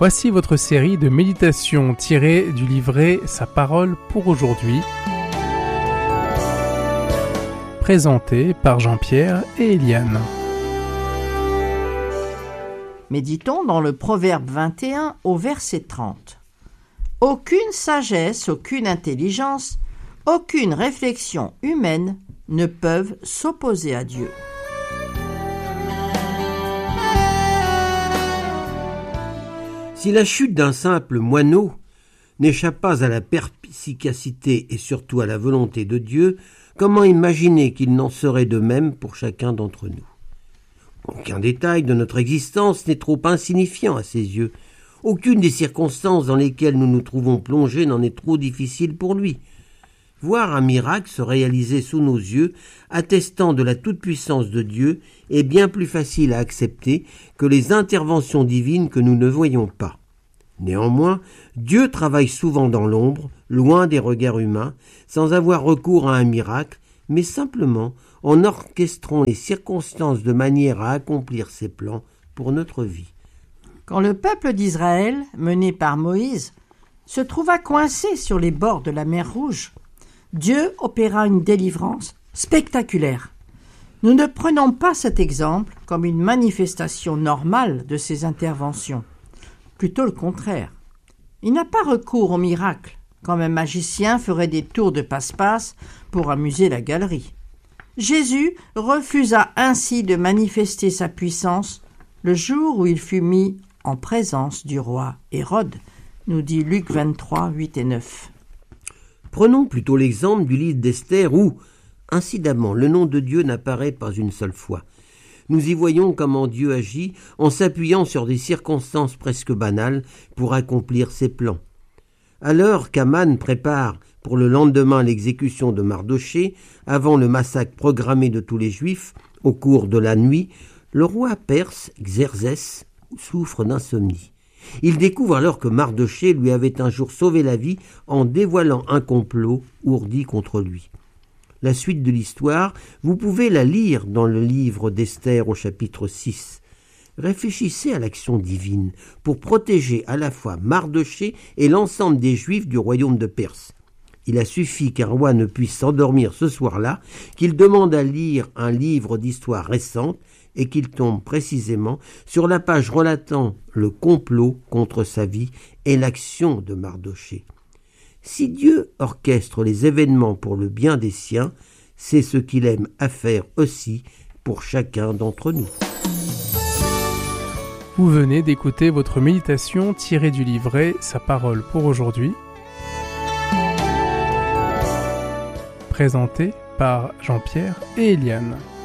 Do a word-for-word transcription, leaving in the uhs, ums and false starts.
Voici votre série de méditations tirées du livret Sa parole pour aujourd'hui, présentée par Jean-Pierre et Eliane. Méditons dans le Proverbe vingt et un au verset trente. Aucune sagesse, aucune intelligence, aucune réflexion humaine ne peuvent s'opposer à Dieu. Si la chute d'un simple moineau n'échappe pas à la perspicacité et surtout à la volonté de Dieu, comment imaginer qu'il n'en serait de même pour chacun d'entre nous ? Aucun détail de notre existence n'est trop insignifiant à ses yeux. Aucune des circonstances dans lesquelles nous nous trouvons plongés n'en est trop difficile pour lui. Voir un miracle se réaliser sous nos yeux, attestant de la toute-puissance de Dieu, est bien plus facile à accepter que les interventions divines que nous ne voyons pas. Néanmoins, Dieu travaille souvent dans l'ombre, loin des regards humains, sans avoir recours à un miracle, mais simplement en orchestrant les circonstances de manière à accomplir ses plans pour notre vie. Quand le peuple d'Israël, mené par Moïse, se trouva coincé sur les bords de la mer Rouge, Dieu opéra une délivrance spectaculaire. Nous ne prenons pas cet exemple comme une manifestation normale de ses interventions. Plutôt le contraire. Il n'a pas recours au miracle, comme un magicien ferait des tours de passe-passe pour amuser la galerie. Jésus refusa ainsi de manifester sa puissance le jour où il fut mis en présence du roi Hérode, nous dit Luc vingt-trois, huit et neuf. Prenons plutôt l'exemple du livre d'Esther où, incidemment, le nom de Dieu n'apparaît pas une seule fois. Nous y voyons comment Dieu agit en s'appuyant sur des circonstances presque banales pour accomplir ses plans. Alors qu'Aman prépare pour le lendemain l'exécution de Mardochée, avant le massacre programmé de tous les Juifs, au cours de la nuit, le roi perse Xerxès souffre d'insomnie. Il découvre alors que Mardochée lui avait un jour sauvé la vie en dévoilant un complot ourdi contre lui. La suite de l'histoire, vous pouvez la lire dans le livre d'Esther au chapitre six. Réfléchissez à l'action divine pour protéger à la fois Mardochée et l'ensemble des Juifs du royaume de Perse. Il a suffi qu'un roi ne puisse s'endormir ce soir-là, qu'il demande à lire un livre d'histoire récente et qu'il tombe précisément sur la page relatant le complot contre sa vie et l'action de Mardochée. Si Dieu orchestre les événements pour le bien des siens, c'est ce qu'il aime à faire aussi pour chacun d'entre nous. Vous venez d'écouter votre méditation tirée du livret Sa parole pour aujourd'hui, présentée par Jean-Pierre et Eliane.